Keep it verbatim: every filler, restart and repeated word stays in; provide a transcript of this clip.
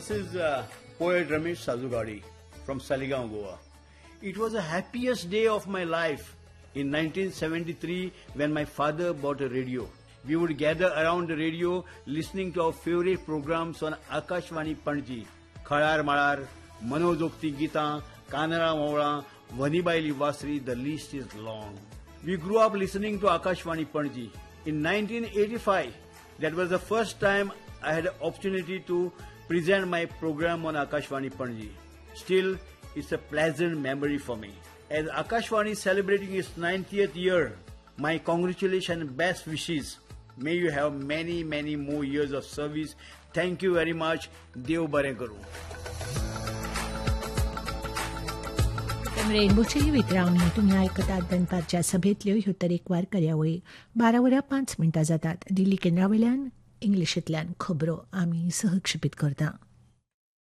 This is uh, poet Ramesh Sazugadi from Saligaon, Goa. It was the happiest day of my life in nineteen seventy-three when my father bought a radio. We would gather around the radio listening to our favorite programs on Akashvani Panji, Khalar Malar, Manojokti Gita, Kanara Maula, Vanibaili Vasri, the list is long. We grew up listening to Akashvani Panji. In nineteen eighty-five, that was the first time I had an opportunity to present my program on Akashvani Panji. Still, it's a pleasant memory for me. As Akashvani is celebrating its ninetieth year, my congratulations and best wishes. May you have many, many more years of service. Thank you very much. Dev Bare Karu. रेनबोची वितरावणी तुम्ही ऐकतात दनपारच्या सभेतल्यो ह्यो तरेकवार कार्यावळी बारा वरां पांच मिनटां जातात. दिल्ली केंद्रावयल्यान इंग्लिशींतल्यान खबरो आमी सहक्षेपीत करता.